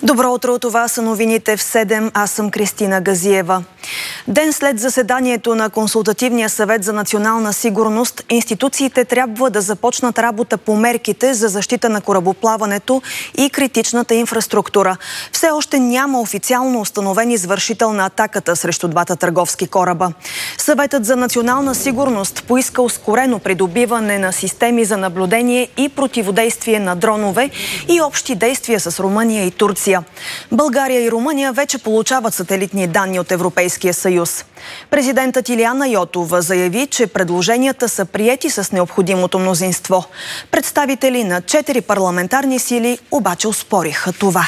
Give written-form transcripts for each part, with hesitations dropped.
Добро утро, това са новините в 7. Аз съм Кристина Газиева. Ден след заседанието на Консултативния съвет за национална сигурност, институциите трябва да започнат работа по мерките за защита на корабоплаването и критичната инфраструктура. Все още няма официално установен извършител на атаката срещу двата търговски кораба. Съветът за национална сигурност поиска ускорено придобиване на системи за наблюдение и противодействие на дронове и общи действия с Румъния и Турция. България и Румъния вече получават сателитни данни от Европейския съюз. Президентът Илияна Йотова заяви, че предложенията са приети с необходимото мнозинство. Представители на 4 парламентарни сили обаче оспориха това.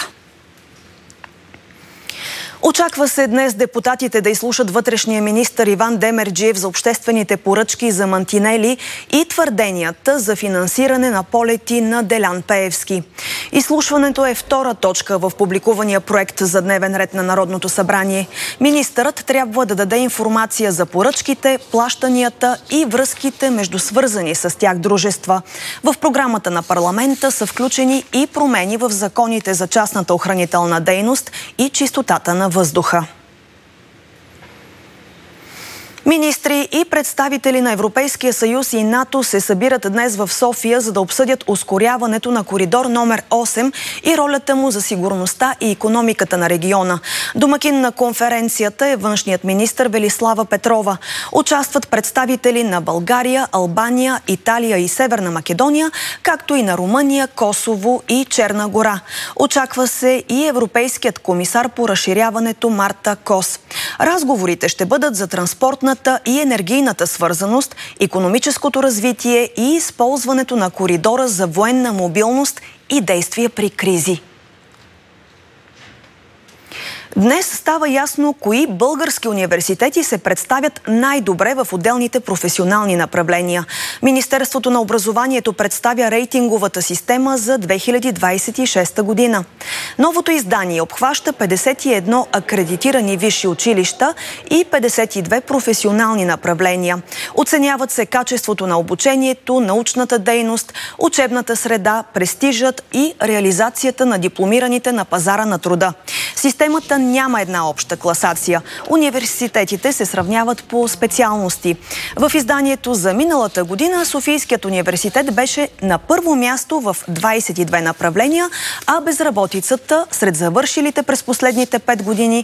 Очаква се днес депутатите да изслушат вътрешния министър Иван Демерджиев за обществените поръчки за мантинели и твърденията за финансиране на полети на Делян Пеевски. Изслушването е втора точка в публикувания проект за дневен ред на Народното събрание. Министърът трябва да даде информация за поръчките, плащанията и връзките между свързани с тях дружества. В програмата на парламента са включени и промени в законите за частната охранителна дейност и чистотата на въздуха. Министри и представители на Европейския съюз и НАТО се събират днес в София, за да обсъдят ускоряването на коридор номер 8 и ролята му за сигурността и икономиката на региона. Домакин на конференцията е външният министър Велислава Петрова. Участват представители на България, Албания, Италия и Северна Македония, както и на Румъния, Косово и Черна гора. Очаква се и европейският комисар по разширяването Марта Кос. Разговорите ще бъдат за транспортна и енергийната свързаност, икономическото развитие и използването на коридора за военна мобилност и действия при кризи. Днес става ясно кои български университети се представят най-добре в отделните професионални направления. Министерството на образованието представя рейтинговата система за 2026 година. Новото издание обхваща 51 акредитирани висши училища и 52 професионални направления. Оценяват се качеството на обучението, научната дейност, учебната среда, престижът и реализацията на дипломираните на пазара на труда. Системата няма една обща класация. Университетите се сравняват по специалности. В изданието за миналата година Софийският университет беше на първо място в 22 направления, а безработицата сред завършилите през последните 5 години